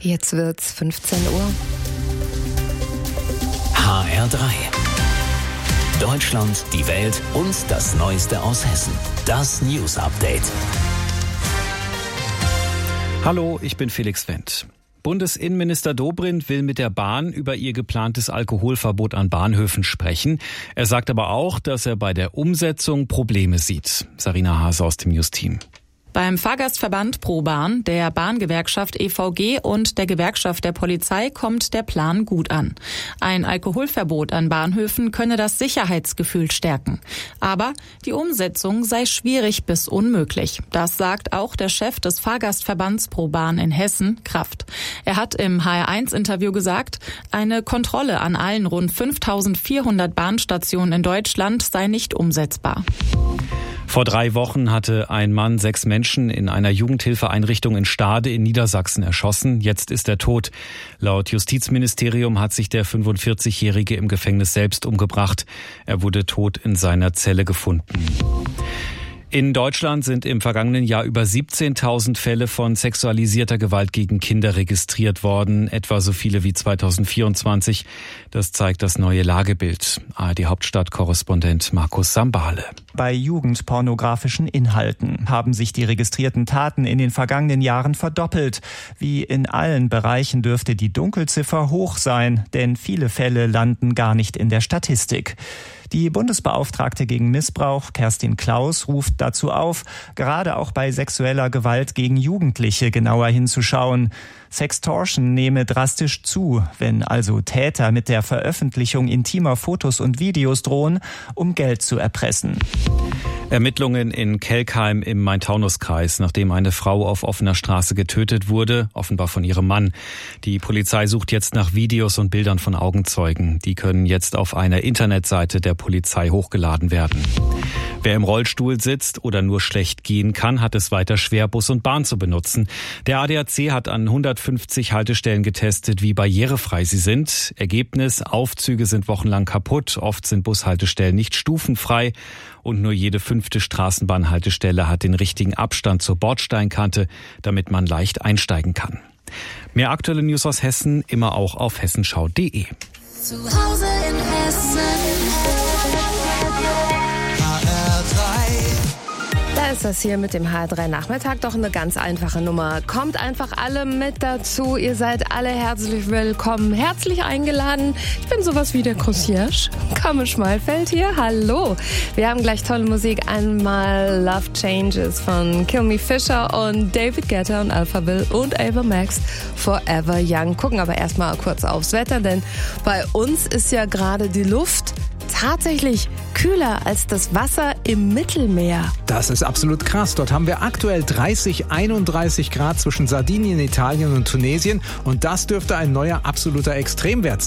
Jetzt wird's 15 Uhr. HR3. Deutschland, die Welt und das Neueste aus Hessen. Das News Update. Hallo, ich bin Felix Wendt. Bundesinnenminister Dobrindt will mit der Bahn über ihr geplantes Alkoholverbot an Bahnhöfen sprechen. Er sagt aber auch, dass er bei der Umsetzung Probleme sieht. Sarina Hase aus dem News-Team. Beim Fahrgastverband ProBahn, der Bahngewerkschaft EVG und der Gewerkschaft der Polizei kommt der Plan gut an. Ein Alkoholverbot an Bahnhöfen könne das Sicherheitsgefühl stärken. Aber die Umsetzung sei schwierig bis unmöglich. Das sagt auch der Chef des Fahrgastverbands ProBahn in Hessen, Kraft. Er hat im HR1-Interview gesagt, eine Kontrolle an allen rund 5.400 Bahnstationen in Deutschland sei nicht umsetzbar. Vor 3 Wochen hatte ein Mann 6 Menschen in einer Jugendhilfeeinrichtung in Stade in Niedersachsen erschossen. Jetzt ist er tot. Laut Justizministerium hat sich der 45-Jährige im Gefängnis selbst umgebracht. Er wurde tot in seiner Zelle gefunden. In Deutschland sind im vergangenen Jahr über 17.000 Fälle von sexualisierter Gewalt gegen Kinder registriert worden, etwa so viele wie 2024. Das zeigt das neue Lagebild. ARD-Hauptstadt-Korrespondent Markus Sambale. Bei jugendpornografischen Inhalten haben sich die registrierten Taten in den vergangenen Jahren verdoppelt. Wie in allen Bereichen dürfte die Dunkelziffer hoch sein, denn viele Fälle landen gar nicht in der Statistik. Die Bundesbeauftragte gegen Missbrauch, Kerstin Klaus, ruft dazu auf, gerade auch bei sexueller Gewalt gegen Jugendliche genauer hinzuschauen. Sextortion nehme drastisch zu, wenn also Täter mit der Veröffentlichung intimer Fotos und Videos drohen, um Geld zu erpressen. Ermittlungen in Kelkheim im Main-Taunus-Kreis, nachdem eine Frau auf offener Straße getötet wurde, offenbar von ihrem Mann. Die Polizei sucht jetzt nach Videos und Bildern von Augenzeugen. Die können jetzt auf einer Internetseite der Polizei hochgeladen werden. Wer im Rollstuhl sitzt oder nur schlecht gehen kann, hat es weiter schwer, Bus und Bahn zu benutzen. Der ADAC hat an 150 Haltestellen getestet, wie barrierefrei sie sind. Ergebnis: Aufzüge sind wochenlang kaputt. Oft sind Bushaltestellen nicht stufenfrei. Und nur jede 5. Straßenbahnhaltestelle hat den richtigen Abstand zur Bordsteinkante, damit man leicht einsteigen kann. Mehr aktuelle News aus Hessen immer auch auf hessenschau.de. Zu Hause in Hessen. Da ist das hier mit dem HR3 Nachmittag doch eine ganz einfache Nummer. Kommt einfach alle mit dazu. Ihr seid alle herzlich willkommen, herzlich eingeladen. Ich bin sowas wie der Concierge. Carmen Schmalfeld hier. Hallo. Wir haben gleich tolle Musik. Einmal Love Changes von Kill Me Fisher und David Guetta und Alphaville und Ava Max, Forever Young. Gucken aber erstmal kurz aufs Wetter, denn bei uns ist ja gerade die Luft tatsächlich kühler als das Wasser im Mittelmeer. Das ist absolut krass. Dort haben wir aktuell 31 Grad zwischen Sardinien, Italien und Tunesien. Und das dürfte ein neuer absoluter Extremwert sein.